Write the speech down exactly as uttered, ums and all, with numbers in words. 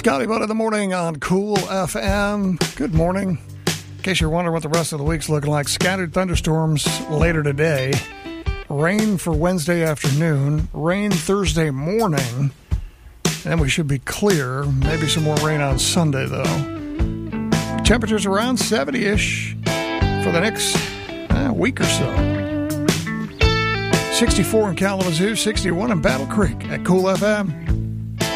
Scotty Bud in the morning on Cool F M. Good morning. In case you're wondering what the rest of the week's looking like, scattered thunderstorms later today. Rain for Wednesday afternoon. Rain Thursday morning. And we should be clear. Maybe some more rain on Sunday, though. Temperatures around seventy-ish for the next uh, week or so. sixty-four in Kalamazoo, sixty-one in Battle Creek at Cool F M.